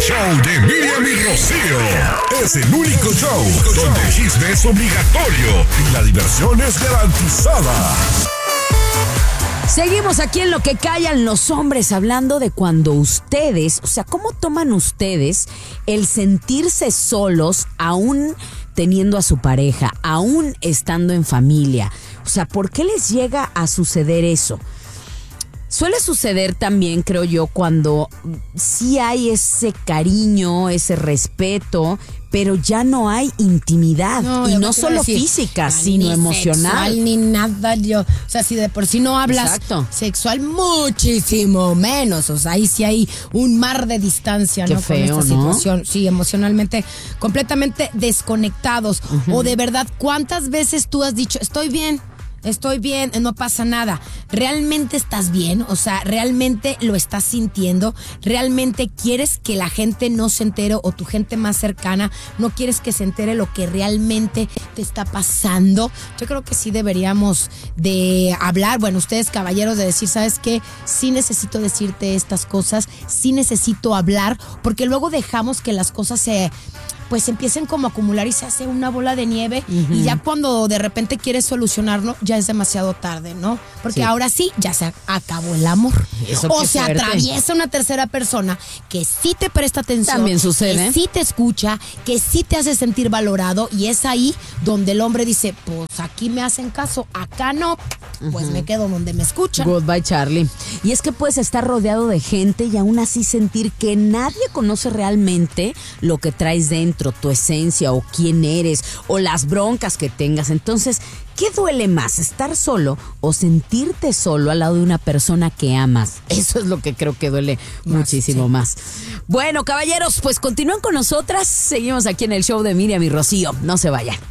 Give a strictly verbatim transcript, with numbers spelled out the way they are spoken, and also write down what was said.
show de Miriam y Rocío. Es el único show donde el chisme es obligatorio y la diversión es garantizada. Seguimos aquí en Lo que callan los hombres, hablando de cuando ustedes, o sea, ¿cómo toman ustedes el sentirse solos aún teniendo a su pareja, aún estando en familia? O sea, ¿por qué les llega a suceder eso? Suele suceder también, creo yo, cuando sí hay ese cariño, ese respeto, pero ya no hay intimidad. No, y no solo decir, física, ay, sino ni emocional. Sexual, ni nada. Yo, o sea, si de por sí no hablas Exacto. sexual, muchísimo menos. O sea, ahí sí hay un mar de distancia, Qué ¿no? feo, Con esta ¿no? situación. Sí, emocionalmente completamente desconectados. Uh-huh. O de verdad, ¿cuántas veces tú has dicho, estoy bien? Estoy bien, no pasa nada. ¿Realmente estás bien? O sea, ¿realmente lo estás sintiendo? ¿Realmente quieres que la gente no se entere o tu gente más cercana no quieres que se entere lo que realmente te está pasando? Yo creo que sí deberíamos de hablar, bueno, ustedes caballeros, de decir, ¿sabes qué? Sí necesito decirte estas cosas, sí necesito hablar, porque luego dejamos que las cosas se... pues empiecen como a acumular y se hace una bola de nieve uh-huh. y ya cuando de repente quieres solucionarlo ya es demasiado tarde, ¿no? Porque sí. ahora sí ya se acabó el amor. Eso o se fuerte. atraviesa una tercera persona que sí te presta atención, también sucede, que sí te escucha, que sí te hace sentir valorado, y es ahí donde el hombre dice, pues aquí me hacen caso, acá no, pues uh-huh. me quedo donde me escuchan. Goodbye, Charlie. Y es que puedes estar rodeado de gente y aún así sentir que nadie conoce realmente lo que traes dentro, tu esencia o quién eres o las broncas que tengas. Entonces, ¿qué duele más? ¿Estar solo o sentirte solo al lado de una persona que amas? Eso es lo que creo que duele más, muchísimo sí. más. Bueno, caballeros, pues continúen con nosotras. Seguimos aquí en el show de Miriam y Rocío. No se vayan.